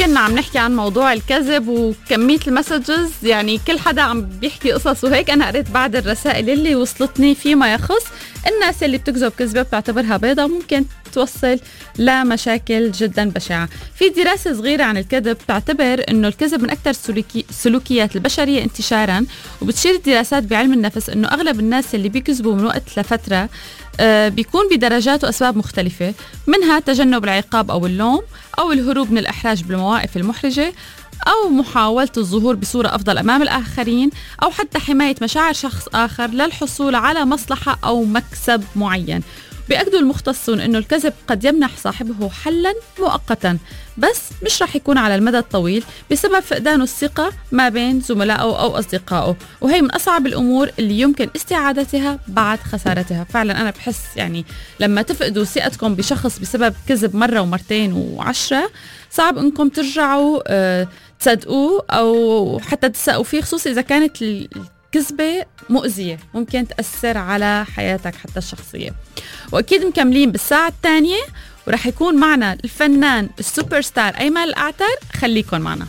كنا عم نحكي عن موضوع الكذب وكمية المسجز، يعني كل حدا عم بيحكي قصص وهيك. أنا قريت بعض الرسائل اللي وصلتني فيما يخص الناس اللي بتكذب كذبة بتعتبرها بيضة ممكن توصل لمشاكل جدا بشعة. في دراسة صغيرة عن الكذب تعتبر أنه الكذب من أكثر سلوكيات البشرية انتشارا، وبتشير الدراسات بعلم النفس أنه أغلب الناس اللي بيكذبوا من وقت لفترة بيكون بدرجات وأسباب مختلفة، منها تجنب العقاب أو اللوم، أو الهروب من الإحراج بالمواقف المحرجة، أو محاولة الظهور بصورة أفضل أمام الآخرين، أو حتى حماية مشاعر شخص آخر للحصول على مصلحة أو مكسب معين. بيأكدوا المختصون أنه الكذب قد يمنح صاحبه حلا مؤقتا، بس مش رح يكون على المدى الطويل بسبب فقدان الثقة ما بين زملائه أو أصدقائه، وهي من أصعب الأمور اللي يمكن استعادتها بعد خسارتها. فعلا أنا بحس يعني لما تفقدوا ثقتكم بشخص بسبب كذب مرة ومرتين و10 صعب أنكم ترجعوا تصدقوه أو حتى تثقوا فيه، خصوصا إذا كانت كذبة مؤذية ممكن تأثر على حياتك حتى الشخصية. وأكيد مكملين بالساعة الثانية ورح يكون معنا الفنان السوبر ستار أيمن الأعتر، خليكن معنا.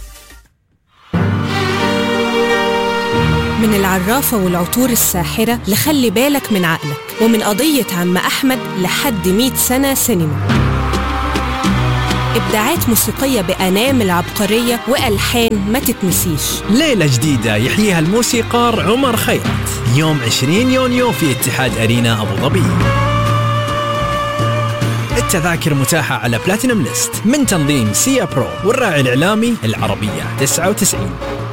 من العرافة والعطور الساحرة لخلي بالك من عقلك، ومن قضية عم أحمد لحد 100 سنة سينما، إبداعات موسيقية بأنامل عبقرية وألحان ما تتنسيش. ليلة جديدة يحييها الموسيقار عمر خيرت يوم 20 يونيو في اتحاد أرينا أبو ظبي. التذاكر متاحة على بلاتينوم ليست من تنظيم سيا برو والراعي الإعلامي العربية 99.